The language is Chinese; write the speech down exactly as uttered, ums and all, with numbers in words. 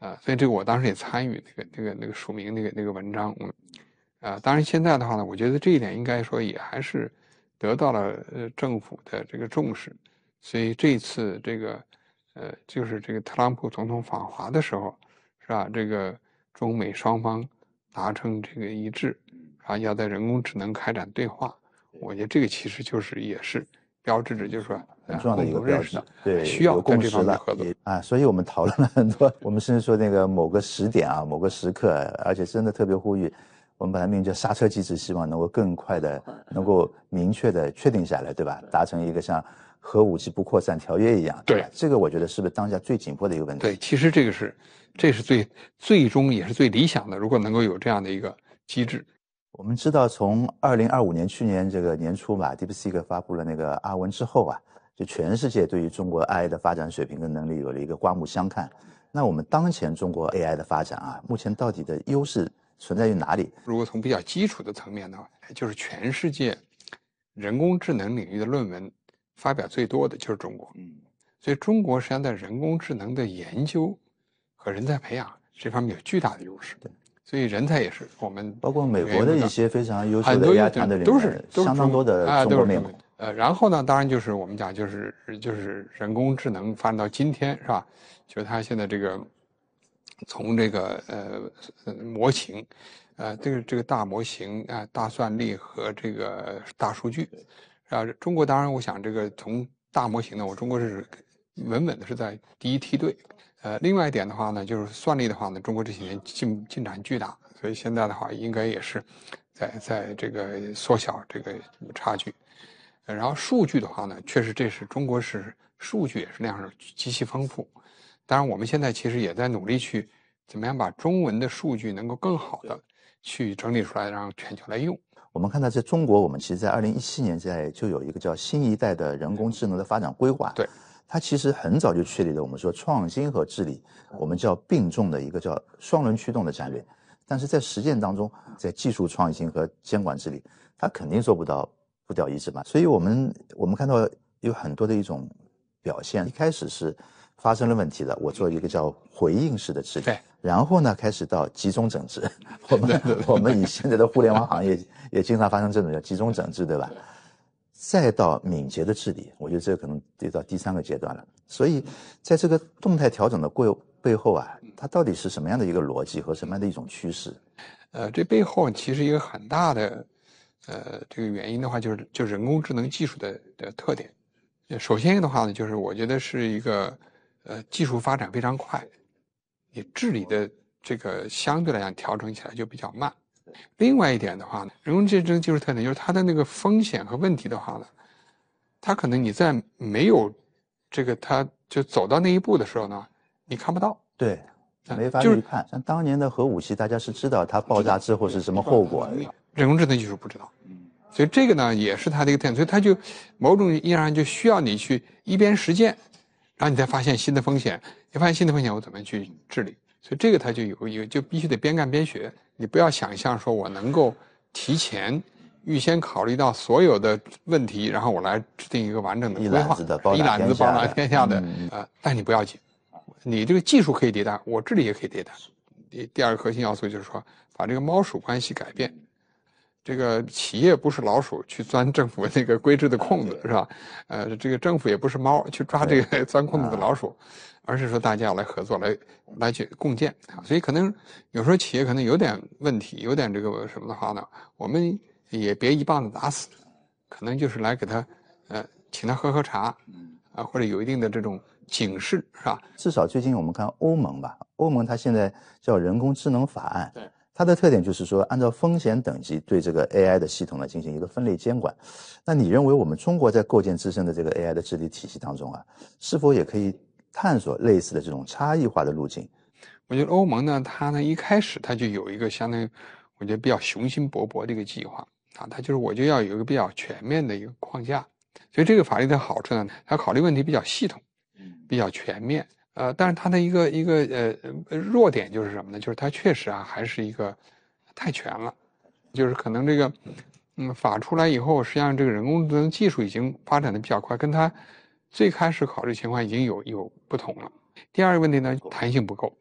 呃，所以这个我当时也参与那个那个那个署名那个那个文章，嗯，呃，当然现在的话呢，我觉得这一点应该说也还是得到了呃政府的这个重视，所以这次这个呃就是这个特朗普总统访华的时候，是吧？这个中美双方达成这个一致，啊，要在人工智能开展对话，我觉得这个其实就是也是标志着，就是说很重要的一个标志，对， 需要有共识了合作啊，所以我们讨论了很多，我们甚至说那个某个时点啊，某个时刻，而且真的特别呼吁，我们把它命名叫刹车机制，希望能够更快的，能够明确的确定下来，对吧？达成一个像核武器不扩散条约一样， 对， 这个我觉得是不是当下最紧迫的一个问题？ 对，其实这个是，这是最最终也是最理想的，如果能够有这样的一个机制。 我们知道，从二零二五年去年这个年初吧 ，DeepSeek 发布了那个阿文之后啊，就全世界对于中国 A I 的发展水平跟能力有了一个刮目相看。那我们当前中国 A I 的发展啊，目前到底的优势存在于哪里？ 如果从比较基础的层面的话，就是全世界人工智能领域的论文发表最多的就是中国。嗯，所以中国实际上在人工智能的研究和人才培养这方面有巨大的优势。对。所以人才也是我们包括美国的一些非常优秀的 A I 团队里面， 都是相当多的中国面孔。 呃，然后呢，当然就是我们讲就是就是人工智能发展到今天是吧？就是它现在这个从这个呃模型，呃这个这个大模型啊、呃、大算力和这个大数据，啊，中国当然我想这个从大模型呢，我中国是稳稳的是在第一梯队。呃，另外一点的话呢，就是算力的话呢，中国这几年进进展巨大，所以现在的话应该也是在在这个缩小这个差距。呃，然后数据的话呢，确实这是中国是数据也是那样极其丰富。当然，我们现在其实也在努力去怎么样把中文的数据能够更好的去整理出来，让全球来用。 我们看到在中国，我们其实在二零一七年在就有一个叫新一代的人工智能的发展规划。 对。 它其实很早就确立了我们说创新和治理，我们叫并重的一个叫双轮驱动的战略。但是在实践当中，在技术创新和监管治理，它肯定做不到步调一致嘛。所以我们我们看到有很多的一种表现，一开始是发生了问题的，我做一个叫回应式的治理。 对。 然后呢，开始到集中整治。我们我们以现在的互联网行业也经常发生这种叫集中整治，对吧？再到敏捷的治理，我觉得这可能得到第三个阶段了。所以，在这个动态调整的过背后啊，它到底是什么样的一个逻辑和什么样的一种趋势？ 呃，这背后其实一个很大的，呃，这个原因的话，就是就是人工智能技术的的特点。首先的话呢，就是我觉得是一个，呃，技术发展非常快，你治理的这个相对来讲调整起来就比较慢。另外一点的话呢，人工智能技术特点就是它的那个风险和问题的话呢，它可能你在没有这个它就走到那一步的时候呢，你看不到。 对，没法预判。像当年的核武器，大家是知道它爆炸之后是什么后果的， 人工智能技术不知道。所以这个呢也是它的一个特点，所以它就某种意义上就需要你去一边实践，然后你才发现新的风险，你发现新的风险我怎么去治理。所以这个它就有有就必须得边干边学，你不要想象说我能够提前预先考虑到所有的问题，然后我来制定一个完整的规划， 一揽子的包一揽子包打天下的， 嗯、 呃，但你不要紧，你这个技术可以迭代，我治理也可以迭代。第第二个核心要素就是说，把这个猫鼠关系改变。这个企业不是老鼠去钻政府那个规制的空子，是吧？呃，这个政府也不是猫去抓这个钻空子的老鼠，而是说大家要来合作，来来去共建啊。所以可能有时候企业可能有点问题，有点这个什么的话呢，我们也别一棒子打死，可能就是来给他呃请他喝喝茶，啊，或者有一定的这种警示，是吧？ 至少最近我们看欧盟吧，欧盟它现在叫人工智能法案。 对。 它的特点就是说，按照风险等级对这个 A I 的系统呢进行一个分类监管。那你认为我们中国在构建自身的这个 A I 的治理体系当中啊，是否也可以探索类似的这种差异化的路径？ 我觉得欧盟呢，它呢一开始它就有一个相当于，我觉得比较雄心勃勃的一个计划啊，它就是我就要有一个比较全面的一个框架。所以这个法律的好处呢，它考虑问题比较系统，比较全面。呃，但是它的一个一个呃弱点就是什么呢？就是它确实啊还是一个太全了，就是可能这个嗯法出来以后，实际上这个人工智能技术已经发展的比较快，跟它最开始考虑情况已经有有不同了。第二个问题呢，弹性不够。